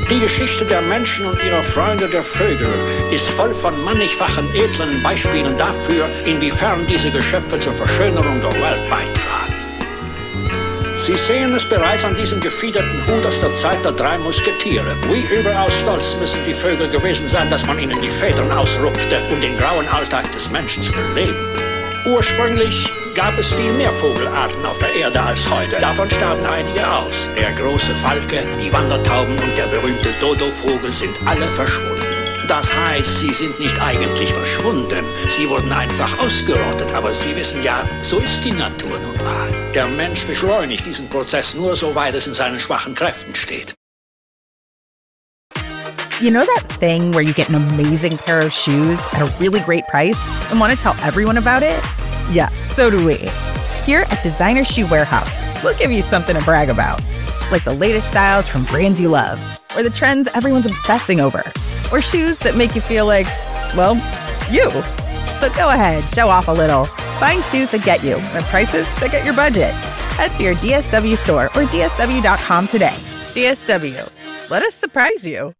Die Geschichte der Menschen und ihrer Freunde der Vögel ist voll von mannigfachen, edlen Beispielen dafür, inwiefern diese Geschöpfe zur Verschönerung der Welt beitragen. Sie sehen es bereits an diesem gefiederten Hut aus der Zeit der 3 Musketiere. Wie überaus stolz müssen die Vögel gewesen sein, dass man ihnen die Federn ausrupfte, um den grauen Alltag des Menschen zu beleben. Ursprünglich gab es viel mehr Vogelarten auf der Erde als heute. Davon starben einige aus. Der große Falke, die Wandertauben und der berühmte Dodovogel sind alle verschwunden. Das heißt, sie sind nicht eigentlich verschwunden. Sie wurden einfach ausgerottet. Aber Sie wissen ja, so ist die Natur nun mal. Der Mensch beschleunigt diesen Prozess nur, soweit es in seinen schwachen Kräften steht. You know that thing where you get an amazing pair of shoes at a really great price and want to tell everyone about it? Yeah, so do we. Here at Designer Shoe Warehouse, we'll give you something to brag about. Like the latest styles from brands you love, or the trends everyone's obsessing over, or shoes that make you feel like, well, you. So go ahead, show off a little. Find shoes that get you at prices that get your budget. Head to your DSW store or DSW.com today. DSW, let us surprise you.